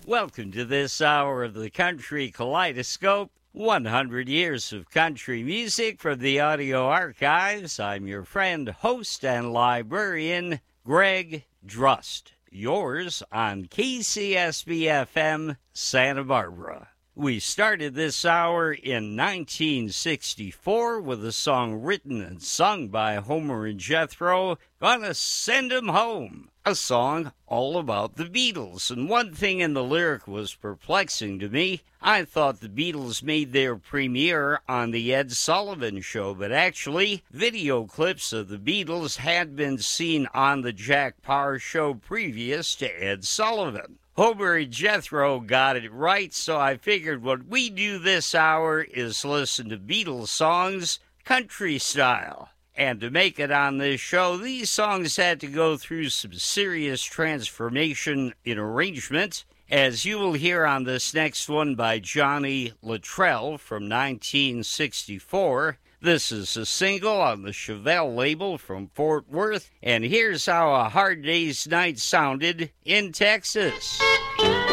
Welcome to this hour of the Country Kaleidoscope. 100 years of country music from the audio archives. I'm your friend, host, and librarian, Greg Drust. Yours on KCSB-FM, Santa Barbara. We started this hour in 1964 with a song written and sung by Homer and Jethro, Gonna Send 'Em Home, a song all about the Beatles. And one thing in the lyric was perplexing to me. I thought the Beatles made their premiere on the Ed Sullivan Show, but actually, video clips of the Beatles had been seen on the Jack Paar Show previous to Ed Sullivan. Homer and Jethro got it right, so I figured what we do this hour is listen to Beatles songs country style. And to make it on this show, these songs had to go through some serious transformation in arrangement, as you will hear on this next one by Johnny Luttrell from 1964. This is a single on the Chevelle label from Fort Worth, and here's how A Hard Day's Night sounded in Texas.